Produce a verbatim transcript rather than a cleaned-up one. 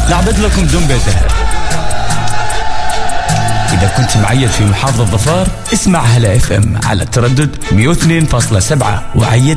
نعبد لكم بدون بيت أهل. إذا كنت معيد في محافظة ظفار اسمع هلا اف ام على التردد مئة واثنين فاصلة سبعة وعيد